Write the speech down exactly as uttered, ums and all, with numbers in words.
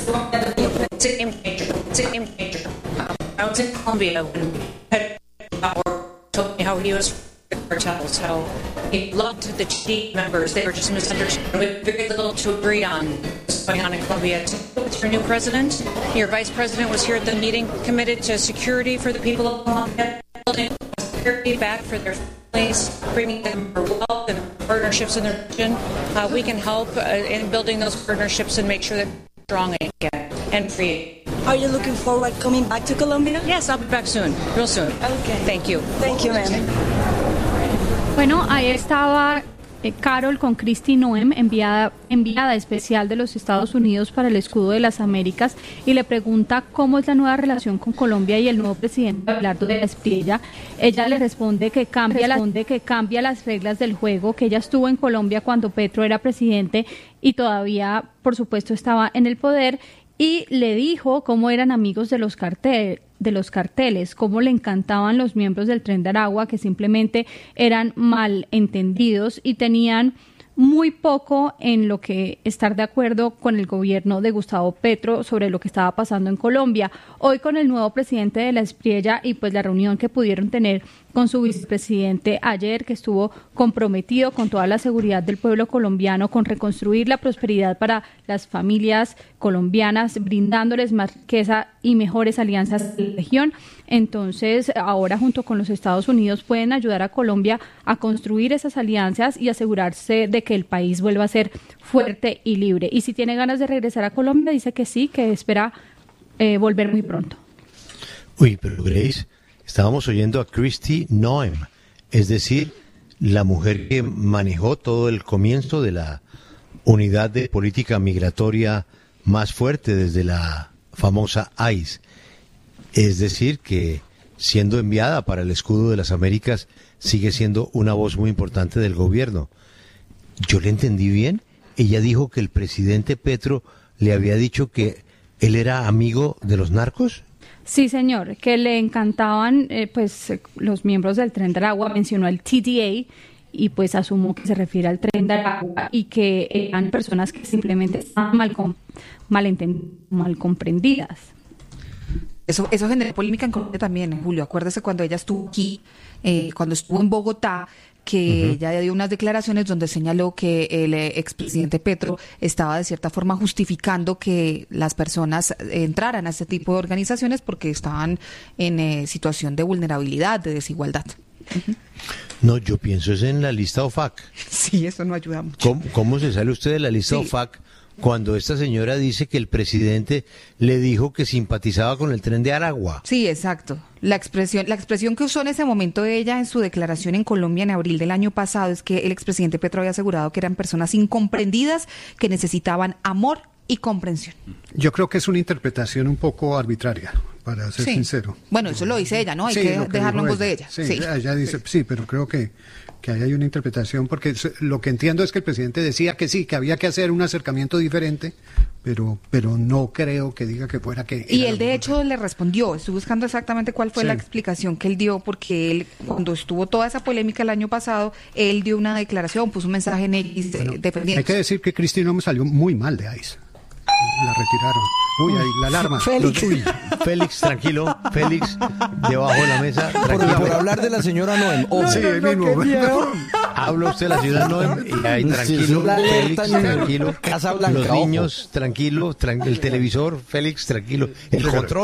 It's a game changer. It's a game changer. Um, I was in Colombia when Petro told me how he was cartels, how he loved the G members. They were just misunderstood with very little to agree on what's going on in Colombia. With your new president, your vice president was here at the meeting, committed to security for the people of Colombia, building security back for their families, bringing them for wealth and partnerships in the region. Uh, we can help uh, in building those partnerships and make sure that they're strong again and free. Are you looking forward to coming back to Colombia? Yes, I'll be back soon, real soon. Okay. Thank you. Thank you, ma'am. Bueno, ahí estaba eh, Carol con Kristi Noem, enviada, enviada especial de los Estados Unidos para el Escudo de las Américas, y le pregunta cómo es la nueva relación con Colombia y el nuevo presidente Abelardo de la Espriella. Ella le responde que cambia, responde que cambia las reglas del juego, que ella estuvo en Colombia cuando Petro era presidente y todavía, por supuesto, estaba en el poder, y le dijo cómo eran amigos de los carteles. de los carteles, cómo le encantaban los miembros del Tren de Aragua, que simplemente eran malentendidos y tenían muy poco en lo que estar de acuerdo con el gobierno de Gustavo Petro sobre lo que estaba pasando en Colombia. Hoy, con el nuevo presidente de la Espriella y pues la reunión que pudieron tener con su vicepresidente ayer, que estuvo comprometido con toda la seguridad del pueblo colombiano, con reconstruir la prosperidad para las familias colombianas, brindándoles más riqueza y mejores alianzas de la región. Entonces, ahora junto con los Estados Unidos pueden ayudar a Colombia a construir esas alianzas y asegurarse de que el país vuelva a ser fuerte y libre. Y si tiene ganas de regresar a Colombia, dice que sí, que espera eh, volver muy pronto. Uy, pero Grace, estábamos oyendo a Kristi Noem, es decir, la mujer que manejó todo el comienzo de la unidad de política migratoria más fuerte desde la famosa I C E. Es decir, que siendo enviada para el Escudo de las Américas, sigue siendo una voz muy importante del gobierno. ¿Yo le entendí bien? Ella dijo que el presidente Petro le había dicho que él era amigo de los narcos. Sí, señor, que le encantaban eh, pues los miembros del Tren de Aragua, mencionó el T D A y pues asumo que se refiere al Tren de Aragua y que eran personas que simplemente estaban mal, com- mal, enten- mal comprendidas. Eso, eso generó polémica en Colombia también, en Julio. Acuérdese cuando ella estuvo aquí, eh, cuando estuvo en Bogotá, que uh-huh. ella dio unas declaraciones donde señaló que el eh, expresidente Petro estaba de cierta forma justificando que las personas entraran a este tipo de organizaciones porque estaban en eh, situación de vulnerabilidad, de desigualdad. Uh-huh. No, yo pienso es en la lista O F A C. Sí, eso no ayuda mucho. ¿Cómo, cómo se sale usted de la lista sí. O F A C cuando esta señora dice que el presidente le dijo que simpatizaba con el Tren de Aragua? Sí, exacto. La expresión, la expresión que usó en ese momento ella en su declaración en Colombia en abril del año pasado es que el expresidente Petro había asegurado que eran personas incomprendidas que necesitaban amor y comprensión. Yo creo que es una interpretación un poco arbitraria, para ser sí. sincero. Bueno, eso lo dice ella, ¿no? Hay sí, que, que dejarlo en voz ella. de ella. Sí, sí. ella dice, sí, pero creo que, que ahí hay una interpretación, porque lo que entiendo es que el presidente decía que sí, que había que hacer un acercamiento diferente, pero pero no creo que diga que fuera que... Y él de hecho le respondió, estoy buscando exactamente cuál fue sí. la explicación que él dio, porque él, cuando estuvo toda esa polémica el año pasado, él dio una declaración, puso un mensaje en X bueno, eh, defendiendo. Hay que decir que Kristi Noem salió muy mal de I C E. La retiraron. Uy, ahí la alarma. Félix, Uy, Félix tranquilo. Félix, debajo de la mesa. Tranquilo. Por, por hablar de la señora Noem. Oh, no, sí, no, no, mismo. Habla usted de la señora Noem. Y ahí, tranquilo. Félix, tranquilo. Casa Blanca, los niños, ojo. tranquilo. Tran- el televisor, Félix, tranquilo. El control.